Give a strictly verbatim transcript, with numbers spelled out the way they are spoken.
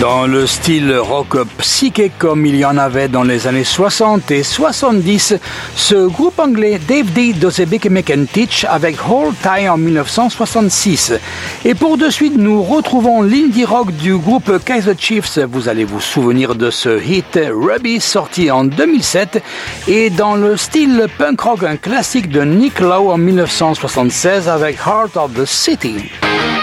Dans le style rock psyché comme il y en avait dans les années soixante et soixante-dix, ce groupe anglais Dave D. Dozebik Teach avec Hold Tight en dix-neuf cent soixante-six. Et pour de suite, nous retrouvons l'indie rock du groupe Kaiser Chiefs. Vous allez vous souvenir de ce hit Ruby sorti en deux mille sept. Et dans le style punk rock, un classique de Nick Lowe en dix-neuf cent soixante-seize avec Heart of the City.